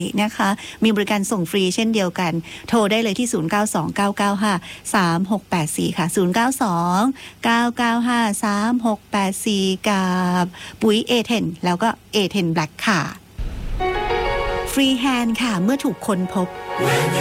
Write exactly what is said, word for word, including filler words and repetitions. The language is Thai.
นะคะมีบริการส่งฟรีเช่นเดียวกันโทรได้เลยที่ศูนย์ เก้า สอง เก้า เก้า ห้า สาม หก แปด สี่ค่ะศูนย์ เก้า สอง เก้า เก้า ห้า สาม หก แปด สี่กับปุ๋ย เอ เท็น แล้วก็ เอ เท็น Black ค่ะฟรีแฮนด์ค่ะเมื่อถูกค้นพบ